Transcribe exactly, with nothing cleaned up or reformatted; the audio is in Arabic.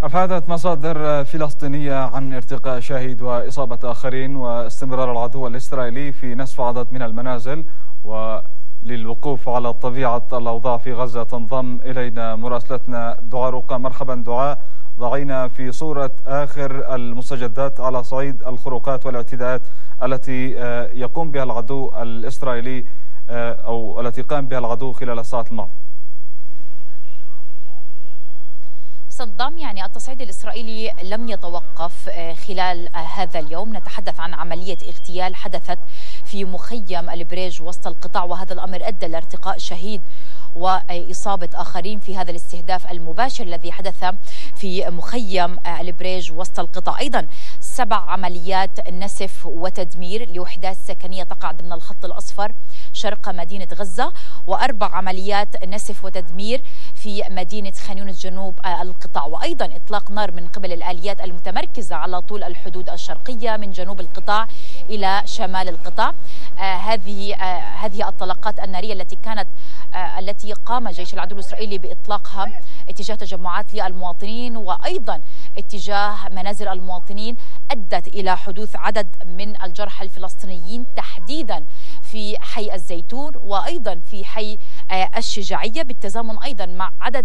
أفادت مصادر فلسطينية عن ارتقاء شهيد وإصابة آخرين واستمرار العدو الإسرائيلي في نسف عدد من المنازل. وللوقوف على طبيعة الأوضاع في غزة تنضم إلينا مراسلتنا دعاء رقة. مرحبا دعاء، ضعينا في صورة آخر المستجدات على صعيد الخروقات والاعتداءات التي يقوم بها العدو الإسرائيلي أو التي قام بها العدو خلال الساعات الماضية. صدام، يعني التصعيد الإسرائيلي لم يتوقف خلال هذا اليوم. نتحدث عن عملية اغتيال حدثت في مخيم البريج وسط القطاع، وهذا الأمر أدى لارتقاء شهيد وإصابة آخرين في هذا الاستهداف المباشر الذي حدث في مخيم البريج وسط القطاع. أيضا سبع عمليات نسف وتدمير لوحدات سكنية تقع ضمن الخط الأصفر شرق مدينة غزة، وأربع عمليات نسف وتدمير في مدينة خان يونس جنوب القطاع، وأيضا إطلاق نار من قبل الآليات المتمركزة على طول الحدود الشرقية من جنوب القطاع إلى شمال القطاع. آه هذه آه هذه الطلقات النارية التي كانت آه التي قام جيش العدو الإسرائيلي بإطلاقها اتجاه تجمعات للمواطنين وأيضا اتجاه منازل المواطنين أدت إلى حدوث عدد من الجرحى الفلسطينيين تحديدا في حي الزيتون وأيضا في حي الشجاعية، بالتزامن أيضا مع عدد